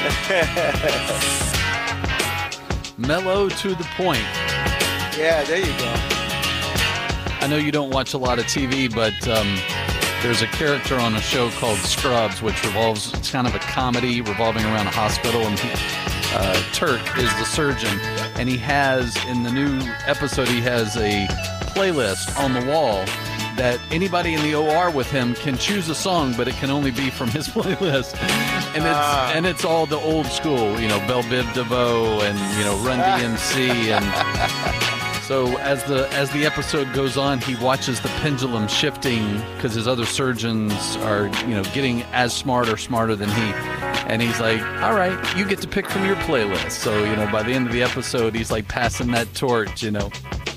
Mellow to the point. Yeah, there you go. I know you don't watch a lot of TV, but there's a character on a show called Scrubs, which it's kind of a comedy revolving around a hospital, and Turk is the surgeon, and he has, in the new episode, he has a playlist on the wall that anybody in the OR with him can choose a song, but it can only be from his playlist. And it's all the old school, Belle Biv DeVoe and, Run DMC. And so as the episode goes on, he watches the pendulum shifting because his other surgeons are, getting as smart or smarter than he. And he's like, all right, you get to pick from your playlist. So, by the end of the episode, he's like passing that torch, Yeah.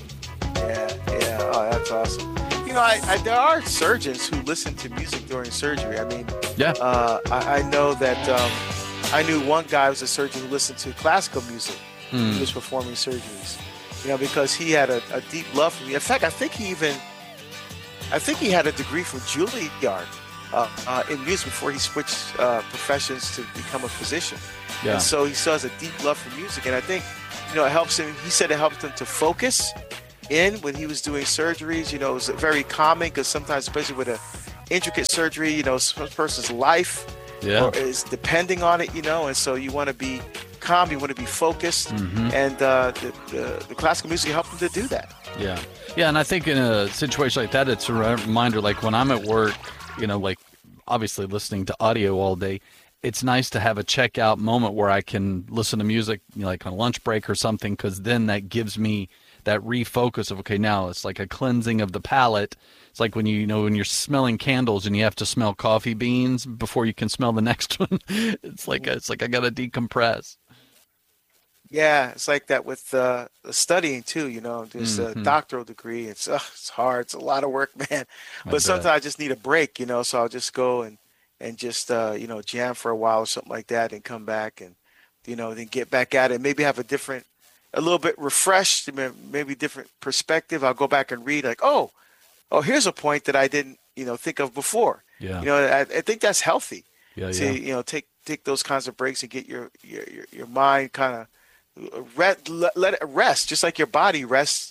Oh, that's awesome. There are surgeons who listen to music during surgery. I mean, yeah. I know that I knew one guy who was a surgeon who listened to classical music when he was performing surgeries. Because he had a deep love for me. In fact, I think he had a degree from Juilliard in music before he switched professions to become a physician. Yeah. And so he still has a deep love for music, and I think it helps him. He said it helped him to focus in when he was doing surgeries. It was very calming because sometimes, especially with an intricate surgery, some person's life is depending on it, and so you want to be calm, you want to be focused, and the classical music helped him to do that. Yeah, and I think in a situation like that, it's a reminder, like when I'm at work, like obviously listening to audio all day, it's nice to have a checkout moment where I can listen to music, like on a lunch break or something, because then that gives me that refocus of, okay, now it's like a cleansing of the palate. It's like when when you're smelling candles and you have to smell coffee beans before you can smell the next one. It's like I got to decompress. Yeah, it's like that with studying too. There's a doctoral degree. It's hard. It's a lot of work, man. But sometimes I just need a break. So I'll just go and just jam for a while or something like that, and come back and then get back at it. Maybe have a little bit refreshed, maybe different perspective. I'll go back and read like, oh, here's a point that I didn't, think of before. Yeah. I think that's healthy. Yeah. To, take those kinds of breaks and get your mind kind of let it rest, just like your body rests.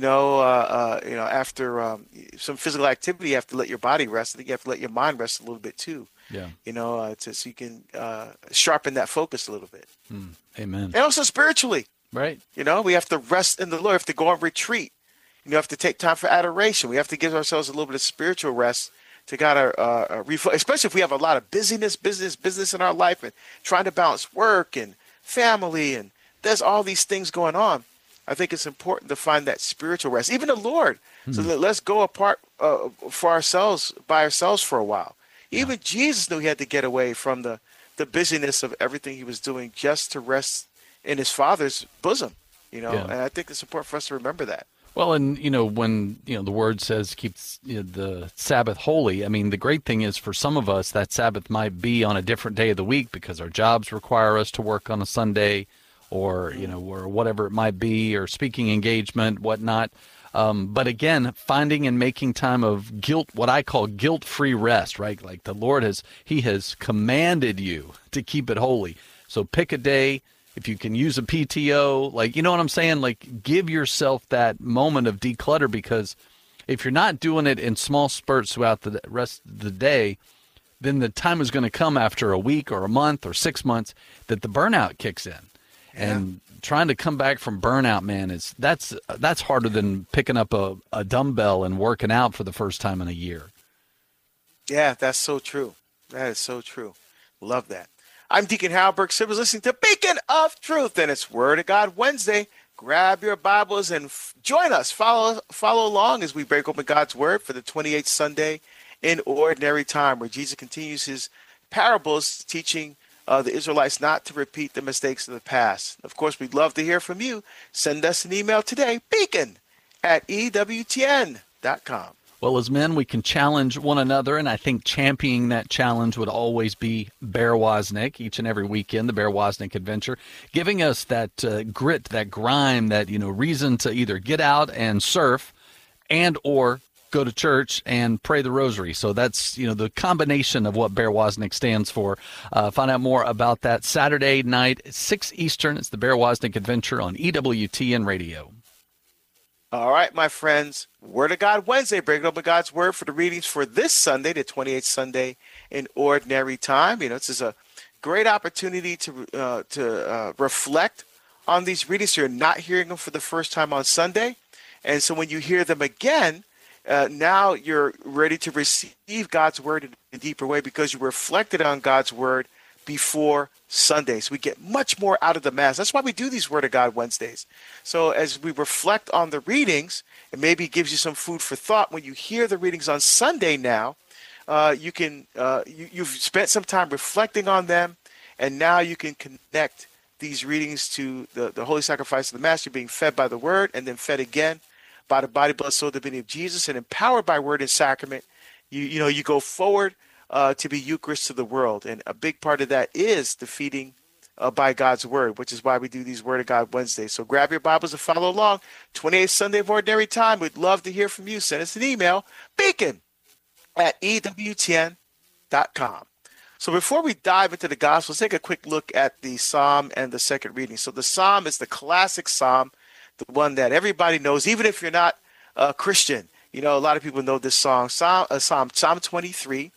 After some physical activity, you have to let your body rest. I think you have to let your mind rest a little bit too. Yeah. So you can sharpen that focus a little bit. Amen. And also spiritually. Right. We have to rest in the Lord. We have to go on retreat. We have to take time for adoration. We have to give ourselves a little bit of spiritual rest to kind of especially if we have a lot of business in our life and trying to balance work and family, and there's all these things going on. I think it's important to find that spiritual rest, even the Lord. So let's go apart by ourselves for a while. Even Jesus knew he had to get away from the busyness of everything he was doing just to rest in his Father's bosom, and I think it's important for us to remember that. Well, and, when, the word says keep the Sabbath holy, I mean, the great thing is for some of us, that Sabbath might be on a different day of the week because our jobs require us to work on a Sunday or, or whatever it might be, or speaking engagement, whatnot. But again, finding and making time of what I call guilt-free rest, right? Like the Lord has commanded you to keep it holy. So pick a day. If you can use a PTO, like, you know what I'm saying? Like, give yourself that moment of declutter, because if you're not doing it in small spurts throughout the rest of the day, then the time is going to come after a week or a month or 6 months that the burnout kicks in. Yeah. And trying to come back from burnout, man, that's harder than picking up a dumbbell and working out for the first time in a year. Yeah, that's so true. That is so true. Love that. I'm Deacon Harold Burke Simmons, listening to Beacon of Truth, and it's Word of God Wednesday. Grab your Bibles and join us. Follow along as we break open God's Word for the 28th Sunday in Ordinary Time, where Jesus continues his parables, teaching the Israelites not to repeat the mistakes of the past. Of course, we'd love to hear from you. Send us an email today, beacon@ewtn.com. Well, as men, we can challenge one another, and I think championing that challenge would always be Bear Wozniak each and every weekend, the Bear Wozniak Adventure, giving us that grit, that grime, that reason to either get out and surf and or go to church and pray the rosary. So that's, the combination of what Bear Wozniak stands for. Find out more about that Saturday night, 6 Eastern. It's the Bear Wozniak Adventure on EWTN Radio. All right, my friends. Word of God Wednesday, breaking open God's Word for the readings for this Sunday, the 28th Sunday in Ordinary Time. This is a great opportunity to reflect on these readings. So you're not hearing them for the first time on Sunday. And so when you hear them again, now you're ready to receive God's Word in a deeper way because you reflected on God's Word before Sunday. So we get much more out of the Mass. That's why we do these Word of God Wednesdays. So as we reflect on the readings, it maybe gives you some food for thought. When you hear the readings on Sunday now, you've spent some time reflecting on them, and now you can connect these readings to the holy sacrifice of the Mass. You're being fed by the Word and then fed again by the body, blood, soul, divinity of Jesus, and empowered by Word and Sacrament. You go forward to be Eucharist to the world. And a big part of that is the feeding by God's Word, which is why we do these Word of God Wednesdays. So grab your Bibles and follow along. 28th Sunday of Ordinary Time. We'd love to hear from you. Send us an email, beacon@ewtn.com. So before we dive into the Gospel, let's take a quick look at the Psalm and the second reading. So the Psalm is the classic Psalm, the one that everybody knows, even if you're not a Christian. A lot of people know this song, Psalm 23.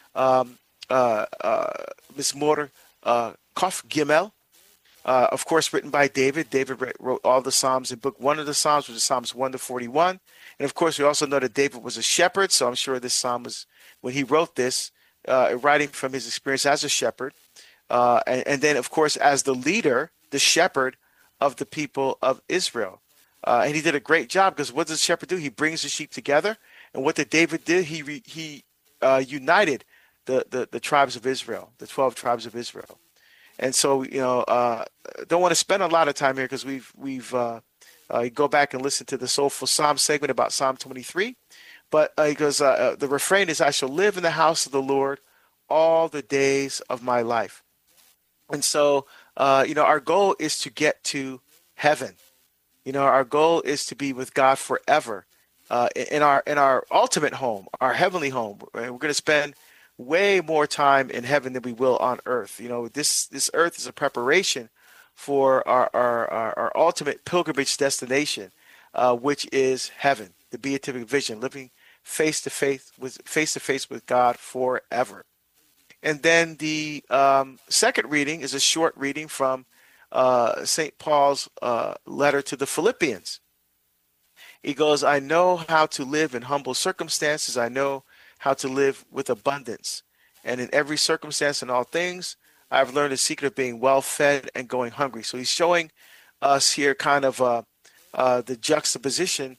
Mizmor Kaf Gimel, of course, written by David. David wrote all the Psalms in book 1 of the Psalms, which is Psalms 1 to 41. And of course, we also know that David was a shepherd, so I'm sure this Psalm was, when he wrote this, writing from his experience as a shepherd. And then, of course, as the leader, the shepherd of the people of Israel. And he did a great job because what does the shepherd do? He brings the sheep together. And what did David do? He united the tribes of Israel, the 12 tribes of Israel. And so, don't want to spend a lot of time here because we've go back and listen to the Soulful Psalm segment about Psalm 23. But he goes, the refrain is, I shall live in the house of the Lord all the days of my life. And so, our goal is to get to heaven. Our goal is to be with God forever in our ultimate home, our heavenly home. We're going to spend way more time in heaven than we will on earth. This earth is a preparation for our ultimate pilgrimage destination, which is heaven, the beatific vision, living face to face with God forever. And then the second reading is a short reading from St. Paul's letter to the Philippians. He goes, I know how to live in humble circumstances. I know how to live with abundance. And in every circumstance and all things, I've learned the secret of being well fed and going hungry. So he's showing us here kind of the juxtaposition,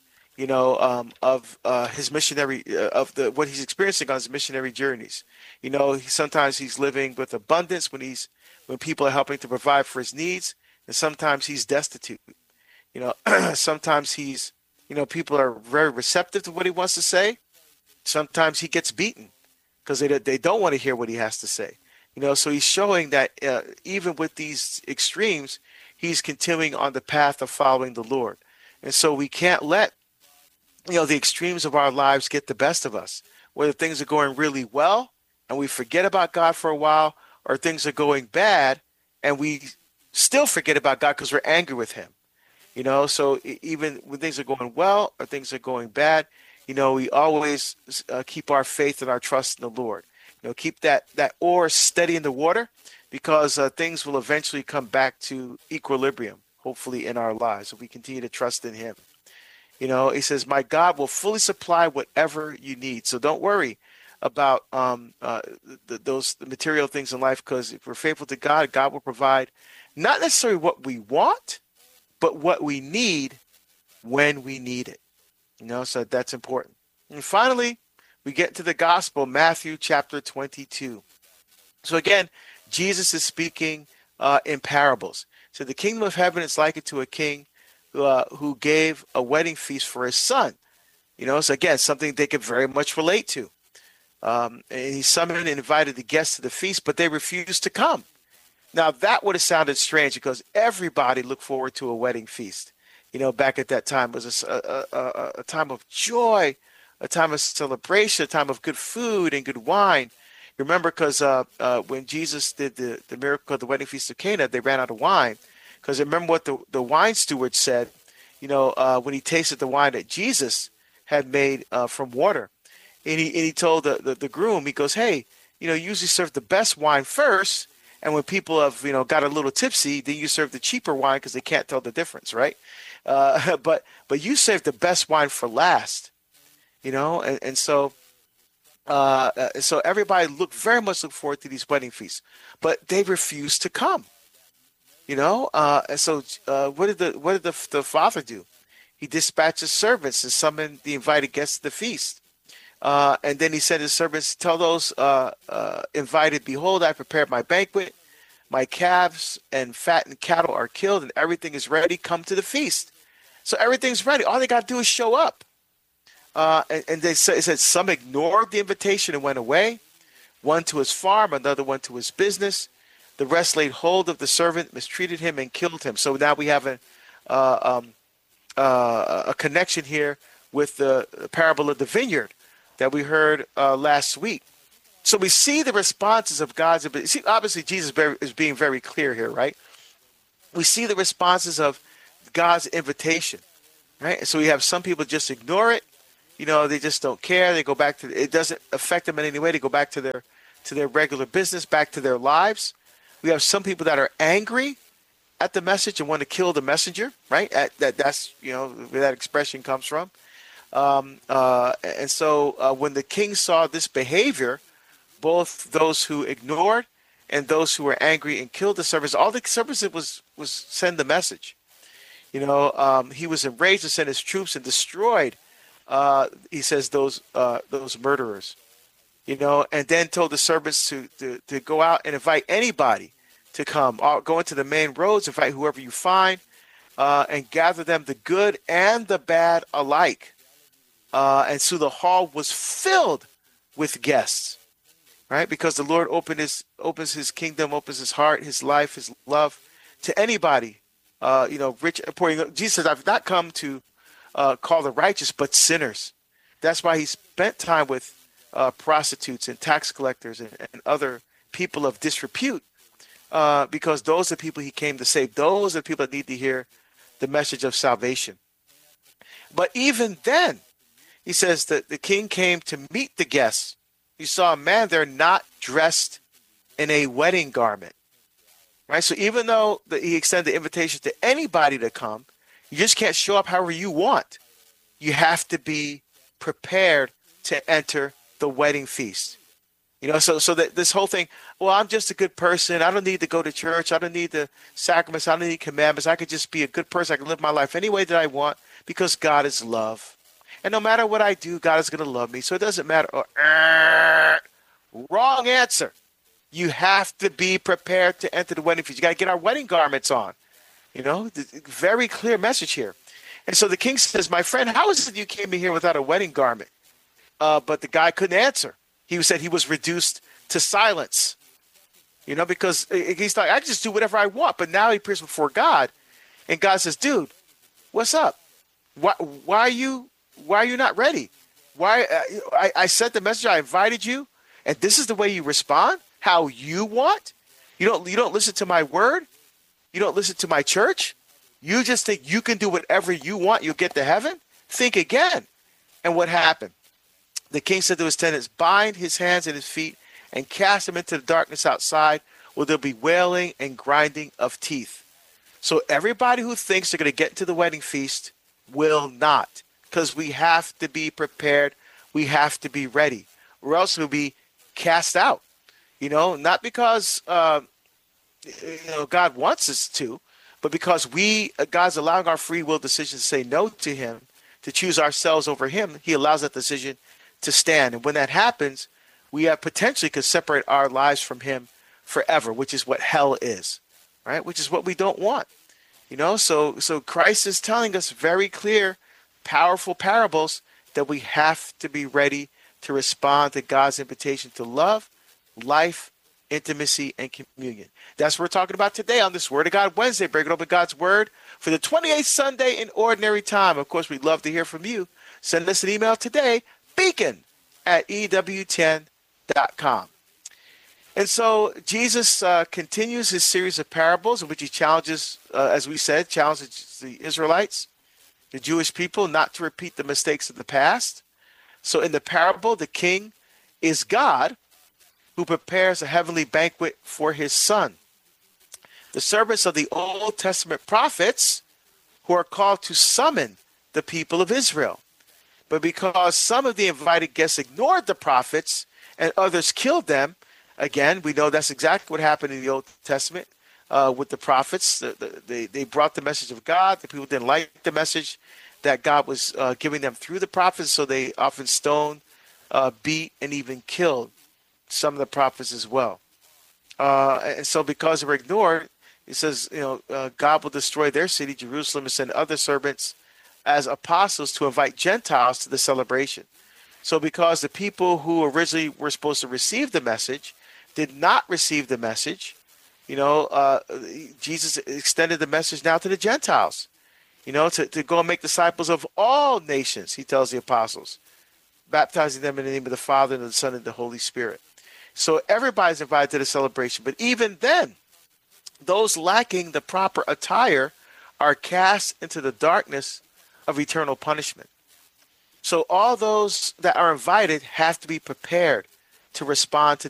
of his missionary, what he's experiencing on his missionary journeys. Sometimes he's living with abundance when people are helping to provide for his needs, and sometimes he's destitute. Sometimes he's, people are very receptive to what he wants to say. Sometimes he gets beaten because they don't want to hear what he has to say. So he's showing that even with these extremes, he's continuing on the path of following the Lord. And so we can't let, the extremes of our lives get the best of us, whether things are going really well and we forget about God for a while, or things are going bad and we still forget about God because we're angry with him. So even when things are going well or things are going bad, we always keep our faith and our trust in the Lord. Keep that oar steady in the water, because things will eventually come back to equilibrium, hopefully in our lives, if we continue to trust in him. He says, my God will fully supply whatever you need. So don't worry about those material things in life, because if we're faithful to God, God will provide not necessarily what we want, but what we need when we need it. So that's important. And finally, we get to the gospel, Matthew chapter 22. So again, Jesus is speaking in parables. So the kingdom of heaven is likened to a king who gave a wedding feast for his son. So again, something they could very much relate to. And he summoned and invited the guests to the feast, but they refused to come. Now, that would have sounded strange because everybody looked forward to a wedding feast. Back at that time, it was a time of joy, a time of celebration, a time of good food and good wine. Remember, because when Jesus did the miracle of the wedding feast of Cana, they ran out of wine. Because remember what the wine steward said, when he tasted the wine that Jesus had made from water. And he told the groom, he goes, hey, usually serve the best wine first. And when people have, got a little tipsy, then you serve the cheaper wine because they can't tell the difference, right? But you saved the best wine for last, and so everybody very much look forward to these wedding feasts, but they refuse to come, And so what did the father do? He dispatched his servants and summoned the invited guests to the feast. And then he said to his servants, tell those invited, behold, I prepared my banquet. My calves and fattened cattle are killed and everything is ready. Come to the feast. So everything's ready. All they got to do is show up. And it said some ignored the invitation and went away. One to his farm, another one to his business. The rest laid hold of the servant, mistreated him, and killed him. So now we have a connection here with the parable of the vineyard that we heard last week. So we see the responses of God's. See, obviously, Jesus is being very clear here, right? We see the responses of God's invitation, right? And so we have some people just ignore it. They just don't care. They go back to it. Doesn't affect them in any way. They go back to their regular business, back to their lives. We have some people that are angry at the message and want to kill the messenger, right? That's where that expression comes from. And so when the king saw this behavior, both those who ignored and those who were angry and killed the servants, all the servants did was send the message. He was enraged and sent his troops and destroyed, he says, those murderers. And then told the servants to go out and invite anybody to come. Go into the main roads, invite whoever you find, and gather them, the good and the bad alike. And so the hall was filled with guests, right? Because the Lord opens his kingdom, opens his heart, his life, his love to anybody, rich and poor. Jesus says, I've not come to call the righteous, but sinners. That's why he spent time with prostitutes and tax collectors and other people of disrepute, because those are the people he came to save. Those are the people that need to hear the message of salvation. But even then, he says that the king came to meet the guests. You saw a man there not dressed in a wedding garment, right? So even though he extended the invitation to anybody to come, you just can't show up however you want. You have to be prepared to enter the wedding feast. So that this whole thing, well, I'm just a good person. I don't need to go to church. I don't need the sacraments. I don't need commandments. I could just be a good person. I can live my life any way that I want because God is love. And no matter what I do, God is going to love me. So it doesn't matter. Wrong answer. You have to be prepared to enter the wedding feast. You got to get our wedding garments on. Very clear message here. And so the king says, my friend, how is it you came in here without a wedding garment? But the guy couldn't answer. He said he was reduced to silence. Because he's like, I just do whatever I want. But now he appears before God. And God says, dude, what's up? Why are you not ready? Why I sent the message, I invited you, and this is the way you respond? How you want? You don't listen to my word? You don't listen to my church? You just think you can do whatever you want, you'll get to heaven? Think again. And what happened? The king said to his tenants, bind his hands and his feet and cast him into the darkness outside, where there'll be wailing and grinding of teeth. So everybody who thinks they're going to get into the wedding feast will not, because we have to be prepared. We have to be ready, or else we'll be cast out. Not because God wants us to, but because God's allowing our free will decision to say no to him, to choose ourselves over him. He allows that decision to stand. And when that happens, we have potentially could separate our lives from him forever, which is what hell is, right? Which is what we don't want. So Christ is telling us very clear, powerful parables that we have to be ready to respond to God's invitation to love, life, intimacy, and communion. That's what we're talking about today on this Word of God Wednesday, breaking open God's Word for the 28th Sunday in Ordinary Time. Of course, we'd love to hear from you. Send us an email today, beacon@EWTN.com. And so Jesus continues his series of parables in which he challenges, as we said, challenges the Israelites, the Jewish people, not to repeat the mistakes of the past. So in the parable, the king is God who prepares a heavenly banquet for his son. The servants of the Old Testament prophets who are called to summon the people of Israel. But because some of the invited guests ignored the prophets and others killed them, again, we know that's exactly what happened in the Old Testament with the prophets. They brought the message of God. The people didn't like the message that God was giving them through the prophets, so they often stoned, beat, and even killed some of the prophets as well. And so because they were ignored, it says, God will destroy their city, Jerusalem, and send other servants as apostles to invite Gentiles to the celebration. So because the people who originally were supposed to receive the message did not receive the message, Jesus extended the message now to the Gentiles, to go and make disciples of all nations, he tells the apostles, baptizing them in the name of the Father and of the Son and the Holy Spirit. So everybody's invited to the celebration. But even then, those lacking the proper attire are cast into the darkness of eternal punishment. So all those that are invited have to be prepared to respond to